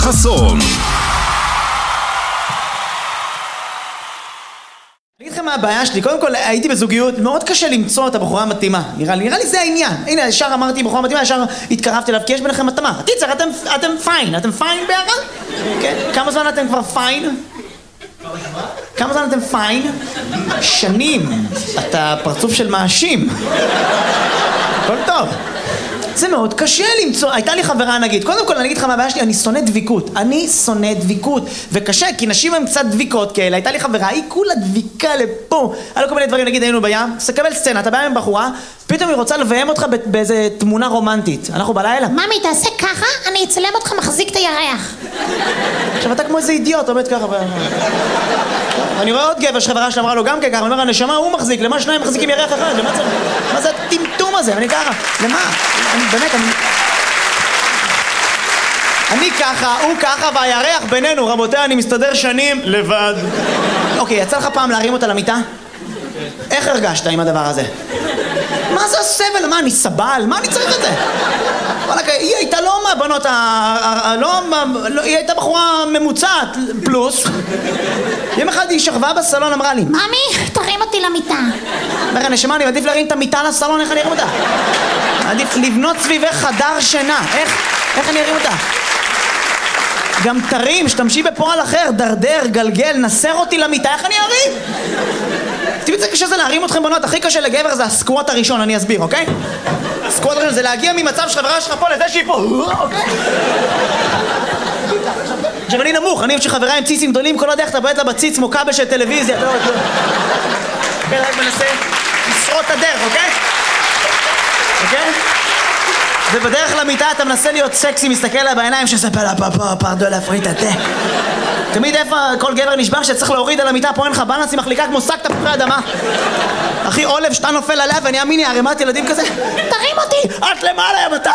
חסון. אני אגיד לכם מה הבעיה שלי, קודם כל הייתי בזוגיות, מאוד קשה למצוא את הבחורה המתאימה, נראה לי זה העניין. הנה, ישר אמרתי בחורה מתאימה, ישר התקרבתי אליו, כי יש ביניכם התאמה. טיצר, אתם פיין, אתם פיין ביחד? כן? כמה זמן אתם כבר פיין? כמה זמן אתם פיין? שנים. אתה פרצוף של מאשים. הכל טוב. זה מאוד קשה למצוא, הייתה לי חברה נגיד, קודם כל אני אגיד לך מה הבעיה שלי, אני שונא דביקות, וקשה, כי נשים הן קצת דביקות כאלה, הייתה לי חברה, היא כולה דביקה לפה, היה לו כל מיני דברים, נגיד היינו בים, סקבל סצנה, אתה בא עם בחורה, פתאום היא רוצה לביים אותך באיזה תמונה רומנטית, אנחנו בלילה. ממי, תעשה ככה, אני אצלם אותך מחזיק את הירח. עכשיו אתה כמו איזה אידיוט, עומד ככה. אני רואה עוד גבר שחברה שלה אמרה לו גם ככה, אני אומר, הנשמה הוא מחזיק, למה שניים מחזיקים ירח אחד? למה צריך? מה זה הטמטום הזה? אני ככה, למה? אני ככה, הוא ככה, והירח בינינו, רבותיי, אני מסתדר שנים לבד. אוקיי, יצא לך פעם להרים אותה למיטה? איך הרגשת עם הדבר הזה? מה זה הסבל? מה, אני סבל? מה אני צריך את זה? היא הייתה לא מהבנות, היא הייתה בחורה ממוצעת, פלוס. יום אחד היא שכבה בסלון, אמרה לי, ממי, תרים אותי למיטה. אומר, הנשמה, אני מעדיף להרים את המיטה לסלון, איך אני ארים אותה? מעדיף לבנות סביבך חדר שינה, איך אני ארים אותה? גם תרים, שתמשי בפועל אחר, דרדר, גלגל, נסר אותי למיטה, איך אני ארים? תראו את זה קשה, זה להרים אתכם בנות, הכי קשה לגבר זה הסקווט הראשון, אני אסביר, אוקיי? הסקווט הראשון זה להגיע ממצב שחברה שלך פה לזה שהיא פה, אוקיי? עכשיו אני נמוך, אני שחברה עם ציצים גדולים, כל עוד איך אתה בועט לה בציץ כמו כבל של טלוויזיה, אתה לא יודע. כן, רק מנסה לשרוד את הדרך, אוקיי? אוקיי? ובדרך למיטה אתה מנסה להיות סקסי, מסתכל לה בעיניים שספר לה פרדו להפריט את זה. תמיד איפה כל גבר נשבר שצריך להוריד על המיטה, פה אין לך בלנס, היא מחליקה כמו שק תפוחי אדמה. אחי עולב שאתה נופל עליה ואני אמיני ערימת ילדים כזה. תרים אותי! את למעלה יא בטטה!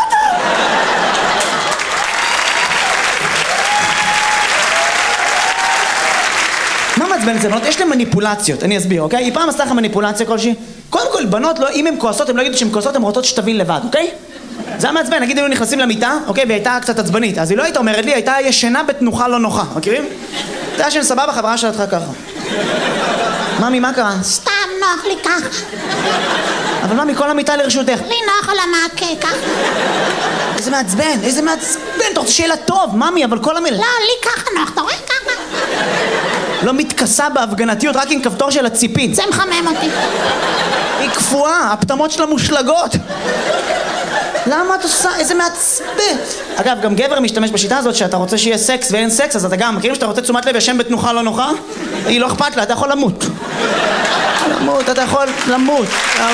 מה מעצבן את זה בנות? יש להם מניפולציות, אני אסביר, אוקיי? היא פעם עשתה לך מניפולציה כלשהי? קודם כל, בנות, לא, אם הן כועסות, הן לא יגידו שהן כועסות, הן רוצות שתבין לבד, אוקיי? זה המעצבן, נגיד היינו נכנסים למיטה, אוקיי? והיא הייתה קצת עצבנית, אז היא לא הייתה אומרת לי, הייתה ישנה בתנוחה לא נוחה, מכירים? אתה יודע שאני סבבה, חברה שלך ככה. ממי, מה קרה? סתם נוח לי ככה. אבל ממי, כל המיטה לרשותך. לי נוח על המעקה ככה. איזה מעצבן, אתה רוצה שיהיה לה טוב, ממי, אבל כל המילה... לא, לי ככה נוח, אתה רואה ככה? לא מתכסה בהפגנתיות, רק עם כפתור של הציפית. זה מחמם אותי. היא קפואה, הפטמות שלה מושלגות. למה את עושה? איזה מעצבן. אגב, גם גבר משתמש בשיטה הזאת שאתה רוצה שיהיה סקס ואין סקס, אז אתה גם, מכירים שאתה רוצה תשומת לב ישן בתנוחה לא נוחה? היא לא אכפת לה, אתה יכול למות. אתה יכול למות.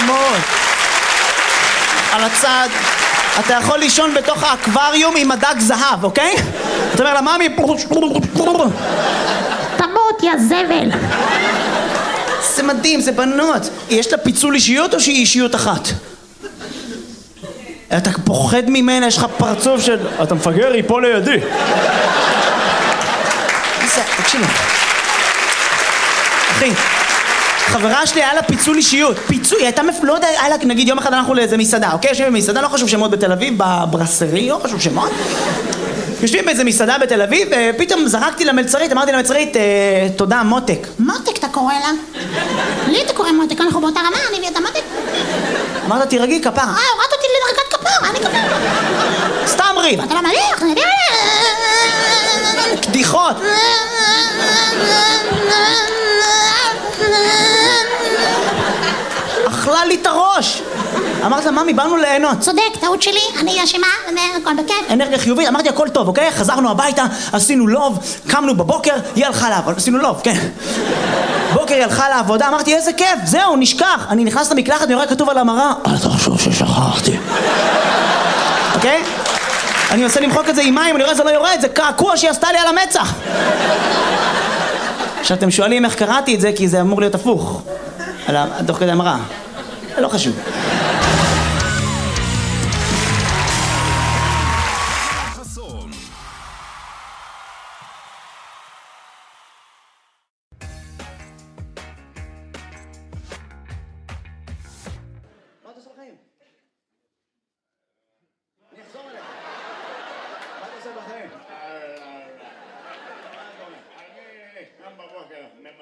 על הצד, אתה יכול לישון בתוך האקווריום עם הדג זהב, אוקיי? אתה אומר לה, ממי... תמות, יא זבל. זה מדהים, זה בנות. יש לה פיצול אישיות או שהיא אישיות אחת? אתה פוחד ממנה, יש לך פרצוף של... אתה מפגר, היא פה לידי. תקשיבו. אחי, חברה שלי היה לה פיצול אישיות. היא הייתה לא יודע, היה לה, נגיד יום אחד אנחנו לאיזה מסעדה, אוקיי? יושבים במסעדה, לא חשוב שמות בתל אביב, בברסרי, לא חשוב שמות. יושבים באיזה מסעדה בתל אביב, ופתאום זרקתי למלצרית, אמרתי למלצרית, תודה, מותק. מותק אתה קורא לה? לי אתה קורא מותק, אנחנו באותה רמה, אני ואתה מותק. אמרת, תירגעי, כפרה. הורדת אותי לדרגת כפרה, אני כפרה. סתם ריב. אתה לא מליח, אני יודע. קדיחות. אכלה לי את הראש. אמרת לה, ממי, באנו ליהנות. צודק, טעות שלי, אני אשמה, הכל בכיף. אנרגיה חיובית, אמרתי, הכל טוב, אוקיי? חזרנו הביתה, עשינו לוב, קמנו בבוקר, היא הלכה לעבוד, עשינו לוב, כן. בוקר היא הלכה לעבודה, אמרתי, איזה כיף, זהו, נשכח. אני נכנס למקלחת, אני רואה כתוב על המראה, אל תחשוב ששכחתי. אוקיי? אני מנסה למחוק את זה עם מים, אני רואה, זה לא יורד, זה קעקוע שהיא עשתה לי על המצח. עכשיו, אתם שואלים איך קראתי את זה, כי זה אמור להיות הפוך. תוך כדי המראה. לא חשוב. קם בבוקר,